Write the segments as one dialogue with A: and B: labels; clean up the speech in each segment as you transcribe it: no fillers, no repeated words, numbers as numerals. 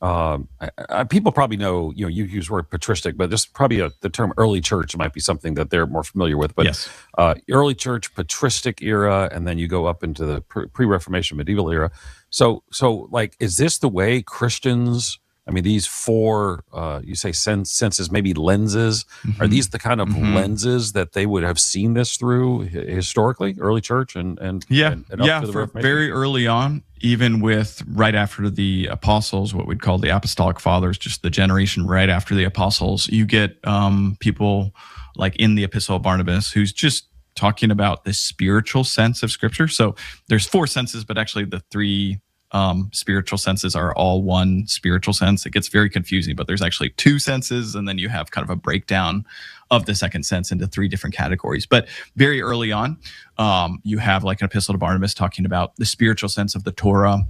A: people probably know, you use the word patristic, but just probably the term early church might be something that they're more familiar with. But
B: yes.
A: Early church, patristic era, and then you go up into the pre-Reformation medieval era. So like, is this the way Christians? I mean, these four, you say senses, maybe lenses.
B: Mm-hmm.
A: Are these the kind of lenses that they would have seen this through historically, early church and up to the
B: for
A: Reformation?
B: Very early on, even with right after the apostles, what we'd call the apostolic fathers, just the generation right after the apostles, you get people like in the Epistle of Barnabas, who's just talking about this spiritual sense of Scripture. So there's four senses, but actually the three spiritual senses are all one spiritual sense. It gets very confusing, but there's actually two senses, and then you have kind of a breakdown of the second sense into three different categories. But very early on, you have like an Epistle to Barnabas talking about the spiritual sense of the Torah.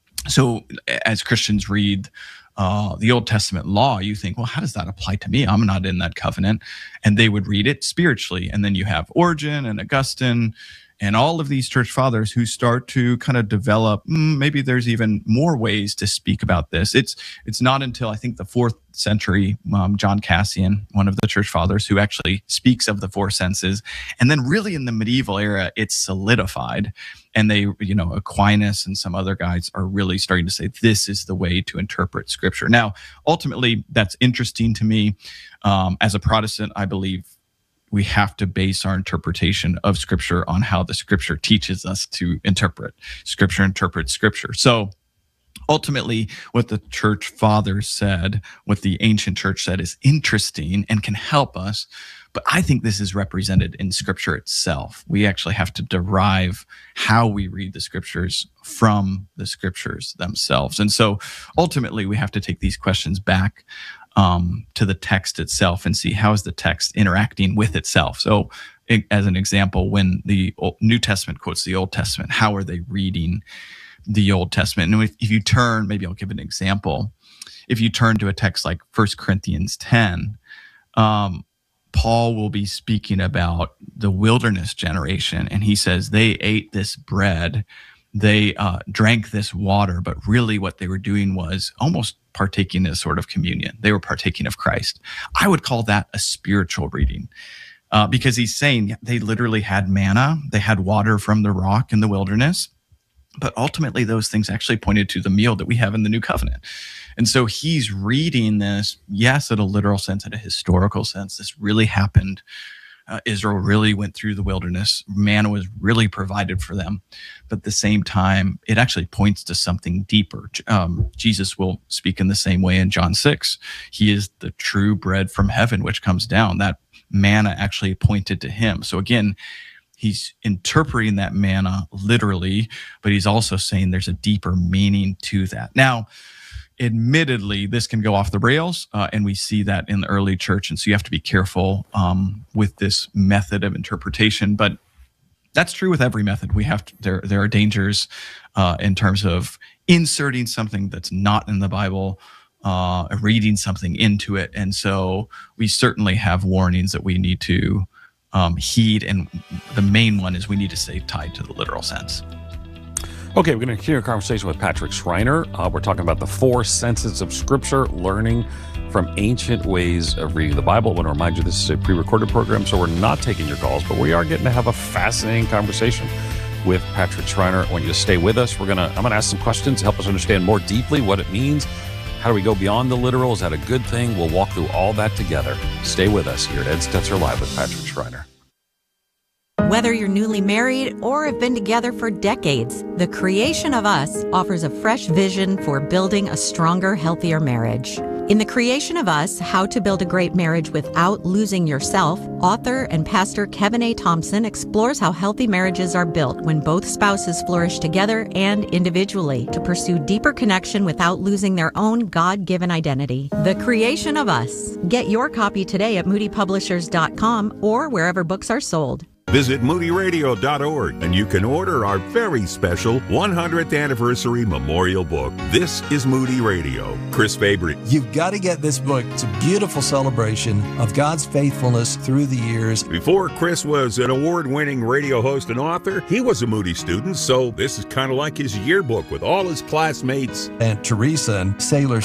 B: So as Christians read the Old Testament law, you think, well, how does that apply to me? I'm not in that covenant. And they would read it spiritually. And then you have Origen and Augustine and all of these church fathers who start to kind of develop, maybe there's even more ways to speak about this. It's not until I think the 4th century, John Cassian, one of the church fathers, who actually speaks of the four senses. And then really in the medieval era, it's solidified. And they, Aquinas and some other guys are really starting to say, this is the way to interpret Scripture. Now, ultimately, that's interesting to me. As a Protestant, I believe we have to base our interpretation of Scripture on how the Scripture teaches us to interpret. Scripture interprets Scripture. So ultimately, what the church fathers said, what the ancient church said, is interesting and can help us. But I think this is represented in Scripture itself. We actually have to derive how we read the Scriptures from the Scriptures themselves. And so ultimately, we have to take these questions back to the text itself and see how is the text interacting with itself. So as an example, when the New Testament quotes the Old Testament, how are they reading the Old Testament? And if you turn, maybe I'll give an example. If you turn to a text like 1 Corinthians 10, Paul will be speaking about the wilderness generation. And he says, they ate this bread, they drank this water, but really what they were doing was almost partaking in a sort of communion. They were partaking of Christ. I would call that a spiritual reading because he's saying they literally had manna, they had water from the rock in the wilderness, but ultimately those things actually pointed to the meal that we have in the New Covenant. And so he's reading this, yes, in a literal sense, in a historical sense. This really happened. Israel really went through the wilderness. Manna was really provided for them. But at the same time, it actually points to something deeper. Jesus will speak in the same way in John 6. He is the true bread from heaven, which comes down. That manna actually pointed to him. So again, he's interpreting that manna literally, but he's also saying there's a deeper meaning to that. Now, admittedly, this can go off the rails, and we see that in the early church. And so you have to be careful with this method of interpretation. But that's true with every method. We have to, there are dangers in terms of inserting something that's not in the Bible, reading something into it. And so we certainly have warnings that we need to heed. And the main one is we need to stay tied to the literal sense.
A: Okay, we're going to continue our conversation with Patrick Schreiner. We're talking about the four senses of Scripture, learning from ancient ways of reading the Bible. I want to remind you this is a pre-recorded program, so we're not taking your calls, but we are getting to have a fascinating conversation with Patrick Schreiner. I want you to stay with us. I'm going to ask some questions to help us understand more deeply what it means. How do we go beyond the literal? Is that a good thing? We'll walk through all that together. Stay with us here at Ed Stetzer Live with Patrick Schreiner.
C: Whether you're newly married or have been together for decades, The Creation of Us offers a fresh vision for building a stronger, healthier marriage. In The Creation of Us, How to Build a Great Marriage Without Losing Yourself, author and pastor Kevin A. Thompson explores how healthy marriages are built when both spouses flourish together and individually to pursue deeper connection without losing their own God-given identity. The Creation of Us. Get your copy today at moodypublishers.com or wherever books are sold.
D: Visit moodyradio.org and you can order our very special 100th anniversary memorial book. This is Moody Radio. Chris Fabry.
E: You've got to get this book. It's a beautiful celebration of God's faithfulness through the years.
D: Before Chris was an award-winning radio host and author, he was a Moody student, so this is kind of like his yearbook with all his classmates.
E: And Teresa and Sailor